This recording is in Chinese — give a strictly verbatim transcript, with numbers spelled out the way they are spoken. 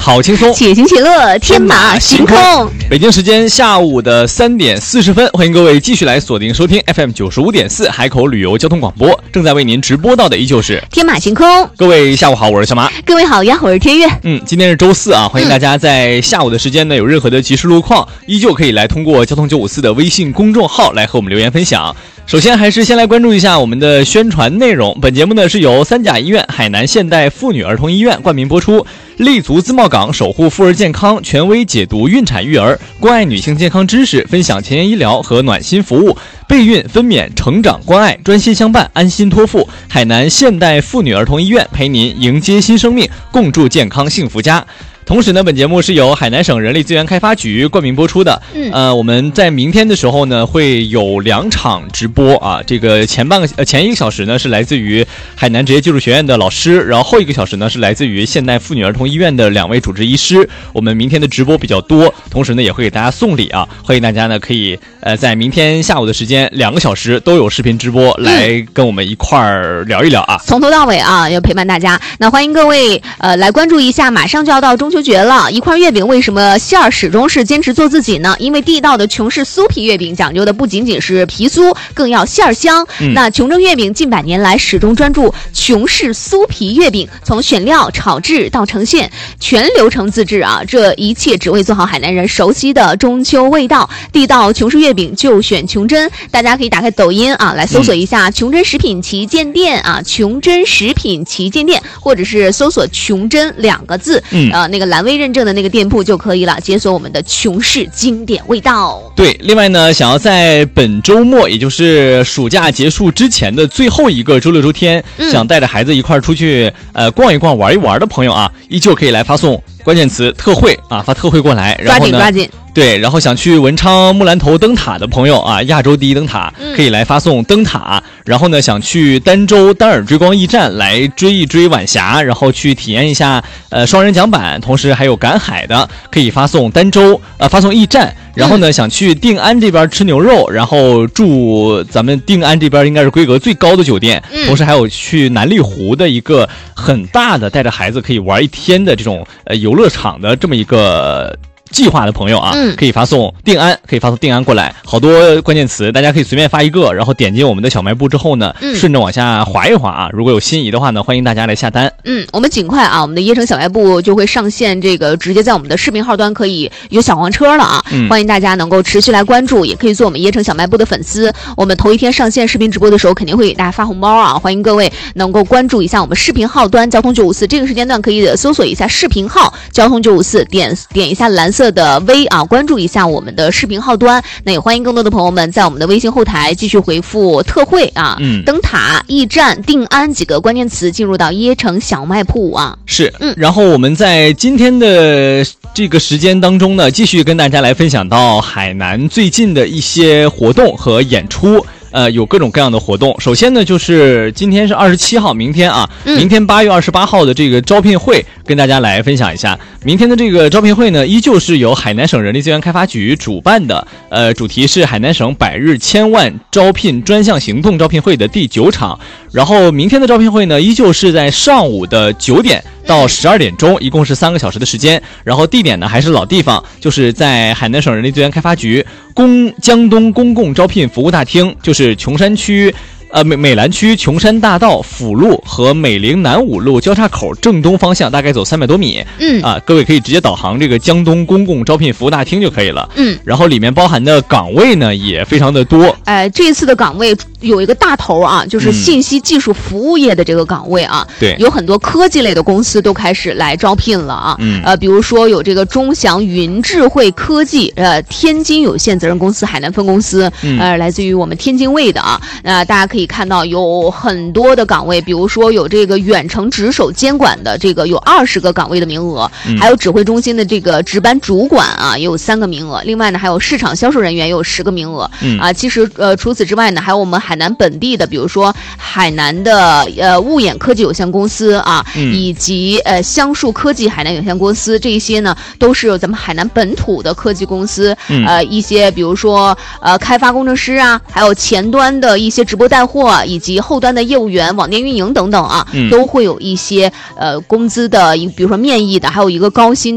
好轻松， 且行且乐，天马行空。 北京时间下午的三点四十分，欢迎各位继续来锁定收听 F M 九十五点四海口旅游交通广播，正在为您直播到的依旧是天马行空。 各位下午好，我是小马。 各位好呀，我是天悦。 嗯，今天是周四啊，欢迎大家在下午的时间呢，有任何的即时路况，依旧可以来通过交通九五四的微信公众号来和我们留言分享。首先还是先来关注一下我们的宣传内容。本节目呢是由三甲医院海南现代妇女儿童医院冠名播出，立足自贸港，守护妇儿健康，权威解读孕产育儿，关爱女性健康知识，分享前沿医疗和暖心服务，备孕分娩成长关爱，专心相伴，安心托付。海南现代妇女儿童医院陪您迎接新生命，共筑健康幸福家。同时呢，本节目是由海南省人力资源开发局冠名播出的。嗯，呃，我们在明天的时候呢，会有两场直播啊。这个前半个呃前一个小时呢是来自于海南职业技术学院的老师，然后后一个小时呢是来自于现代妇女儿童医院的两位主治医师。我们明天的直播比较多，同时呢也会给大家送礼啊，欢迎大家呢可以呃在明天下午的时间两个小时都有视频直播来跟我们一块儿聊一聊啊， 从头到尾啊要陪伴大家。那欢迎各位呃来关注一下，马上就要到中秋绝了，一块月饼为什么馅儿始终是坚持做自己呢？因为地道的琼氏酥皮月饼讲究的不仅仅是皮酥，更要馅儿香。嗯、那琼蒸月饼近百年来始终专注琼氏酥皮月饼，从选料、炒制到呈现，全流程自制啊！这一切只为做好海南人熟悉的中秋味道。地道琼氏月饼就选琼珍，大家可以打开抖音啊，来搜索一下琼珍食品旗舰店啊，琼珍食品旗舰店，或者是搜索琼珍两个字，嗯，呃，那个蓝微认证的那个店铺就可以了，解锁我们的琼氏经典味道。 对，另外呢，想要在本周末，也就是暑假结束之前的最后一个周六周天，嗯、想带着孩子一块儿出去呃逛一逛、玩一玩的朋友啊，依旧可以来发送关键词特惠啊，发特惠过来，然后呢， 抓紧抓紧。 对，然后想去文昌木兰头灯塔的朋友啊，亚洲第一灯塔，可以来发送灯塔。嗯、然后呢，想去儋州丹尔追光驿站来追一追晚霞，然后去体验一下呃双人桨板，同时还有赶海的，可以发送儋州呃发送驿站。然后呢，想去定安这边吃牛肉，然后住咱们定安这边应该是规格最高的酒店，嗯、同时还有去南丽湖的一个很大的带着孩子可以玩一天的这种呃游乐场的这么一个计划的朋友啊，嗯、可以发送定安，可以发送定安过来，好多关键词，大家可以随便发一个，然后点进我们的小卖部之后呢，嗯、顺着往下滑一滑啊，如果有心仪的话呢，欢迎大家来下单。 嗯，我们尽快啊，我们的椰城小卖部就会上线这个，直接在我们的视频号端可以有小黄车了啊，嗯、欢迎大家能够持续来关注，也可以做我们椰城小卖部的粉丝。我们头一天上线视频直播的时候，肯定会给大家发红包啊，欢迎各位能够关注一下我们视频号端交通九五四，这个时间段可以搜索一下视频号交通九五四，点点一下蓝色的 V 啊。啊，关注一下我们的视频号端，那也欢迎更多的朋友们在我们的微信后台继续回复特惠啊，嗯，灯塔、驿站、定安几个关键词进入到椰城小卖铺啊。 是，嗯，然后我们在今天的这个时间当中呢，继续跟大家来分享到海南最近的一些活动和演出。呃，有各种各样的活动。首先呢，就是今天是二十七号，明天啊，嗯、明天八月二十八号的这个招聘会，跟大家来分享一下。明天的这个招聘会呢，依旧是由海南省人力资源开发局主办的，呃，主题是海南省百日千万招聘专项行动招聘会的第九场。然后明天的招聘会呢，依旧是在上午的九点到十二点钟，一共是三个小时的时间。然后地点呢还是老地方，就是在海南省人力资源开发局公江东公共招聘服务大厅，就是琼山区。呃，美美兰区琼山大道辅路和美陵南五路交叉口正东方向，大概走三百多米。嗯啊，各位可以直接导航这个江东公共招聘服务大厅就可以了。嗯，然后里面包含的岗位呢也非常的多。 哎，这次的岗位有一个大头啊，就是信息技术服务业的这个岗位啊。对、嗯，有很多科技类的公司都开始来招聘了啊。嗯，呃，比如说有这个中祥云智慧科技呃天津有限责任公司海南分公司，嗯、呃，来自于我们天津卫的啊。那、呃、大家可以。可以看到有很多的岗位，比如说有这个远程值守监管的这个有二十个岗位的名额，嗯、还有指挥中心的这个值班主管啊也有三个名额，另外呢还有市场销售人员也有十个名额。嗯啊，其实呃除此之外呢，还有我们海南本地的，比如说海南的呃物眼科技有限公司啊，嗯、以及呃香树科技海南有限公司，这一些呢都是咱们海南本土的科技公司。嗯、呃一些比如说呃开发工程师啊，还有前端的一些直播带货以及后端的业务员、网店运营等等啊，嗯、都会有一些呃工资的，比如说面议的，还有一个高薪